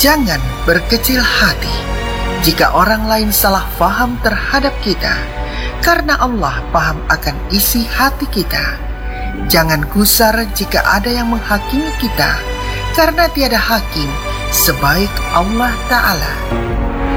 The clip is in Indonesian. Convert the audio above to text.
Jangan berkecil hati jika orang lain salah faham terhadap kita, karena Allah paham akan isi hati kita. Jangan gusar jika ada yang menghakimi kita, karena tiada hakim sebaik Allah Ta'ala.